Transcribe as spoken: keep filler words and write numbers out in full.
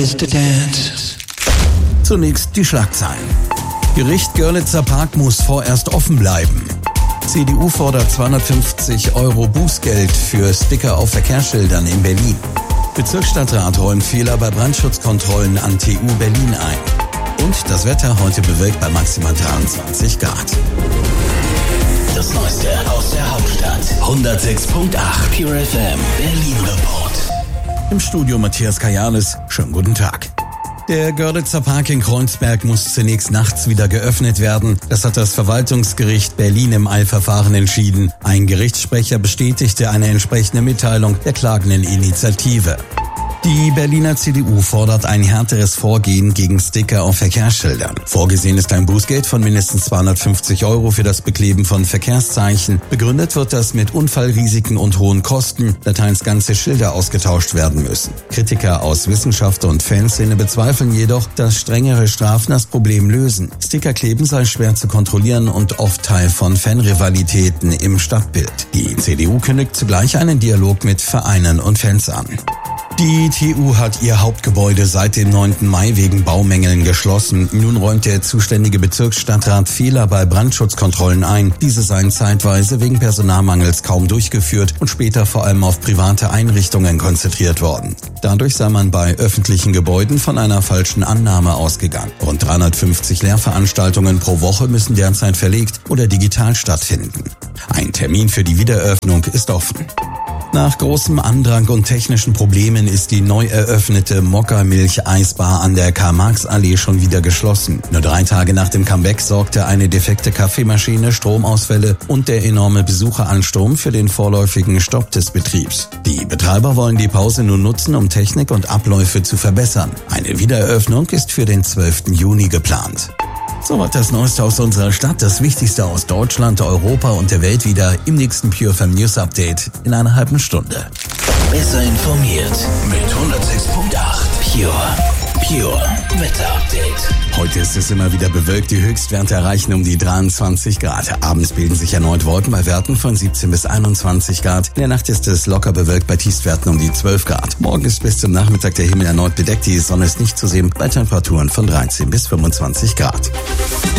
Zunächst die Schlagzeilen. Gericht Görlitzer Park muss vorerst offen bleiben. C D U fordert zweihundertfünfzig Euro Bußgeld für Sticker auf Verkehrsschildern in Berlin. Bezirksstadtrat räumt Fehler bei Brandschutzkontrollen an T U Berlin ein. Und das Wetter heute bewölkt bei maximal dreiundzwanzig Grad. Das Neueste aus der Hauptstadt. hundertsechs Komma acht Pure F M Berlin Report. Im Studio Matthias Kajalis. Schönen guten Tag. Der Görlitzer Park in Kreuzberg muss zunächst nachts wieder geöffnet werden. Das hat das Verwaltungsgericht Berlin im Eilverfahren entschieden. Ein Gerichtssprecher bestätigte eine entsprechende Mitteilung der klagenden Initiative. Die Berliner C D U fordert ein härteres Vorgehen gegen Sticker auf Verkehrsschildern. Vorgesehen ist ein Bußgeld von mindestens zweihundertfünfzig Euro für das Bekleben von Verkehrszeichen. Begründet wird das mit Unfallrisiken und hohen Kosten, da teils ganze Schilder ausgetauscht werden müssen. Kritiker aus Wissenschaft und Fanszene bezweifeln jedoch, dass strengere Strafen das Problem lösen. Stickerkleben sei schwer zu kontrollieren und oft Teil von Fanrivalitäten im Stadtbild. Die C D U kündigt zugleich einen Dialog mit Vereinen und Fans an. Die T U hat ihr Hauptgebäude seit dem neunten Mai wegen Baumängeln geschlossen. Nun räumt der zuständige Bezirksstadtrat Fehler bei Brandschutzkontrollen ein. Diese seien zeitweise wegen Personalmangels kaum durchgeführt und später vor allem auf private Einrichtungen konzentriert worden. Dadurch sei man bei öffentlichen Gebäuden von einer falschen Annahme ausgegangen. Rund dreihundertfünfzig Lehrveranstaltungen pro Woche müssen derzeit verlegt oder digital stattfinden. Ein Termin für die Wiedereröffnung ist offen. Nach großem Andrang und technischen Problemen ist die neu eröffnete Mokka-Milch-Eisbar an der Karl-Marx-Allee schon wieder geschlossen. Nur drei Tage nach dem Comeback sorgte eine defekte Kaffeemaschine, Stromausfälle und der enorme Besucheransturm für den vorläufigen Stopp des Betriebs. Die Betreiber wollen die Pause nun nutzen, um Technik und Abläufe zu verbessern. Eine Wiedereröffnung ist für den zwölften Juni geplant. Soweit das Neueste aus unserer Stadt, das Wichtigste aus Deutschland, Europa und der Welt wieder im nächsten Pure F M News Update in einer halben Stunde. Besser informiert mit hundertsechs Komma acht Pure. Pure Wetter Update. Heute ist es immer wieder bewölkt, die Höchstwerte erreichen um die dreiundzwanzig Grad. Abends bilden sich erneut Wolken bei Werten von siebzehn bis einundzwanzig Grad. In der Nacht ist es locker bewölkt bei Tiefstwerten um die zwölf Grad. Morgen ist bis zum Nachmittag der Himmel erneut bedeckt, die Sonne ist nicht zu sehen bei Temperaturen von dreizehn bis fünfundzwanzig Grad.